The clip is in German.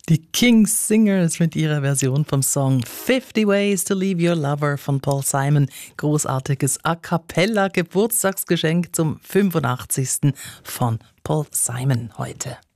Die King's Singers mit ihrer Version vom Song 50 Ways to Leave Your Lover von Paul Simon. Großartiges A Cappella Geburtstagsgeschenk zum 85. von Paul Simon heute.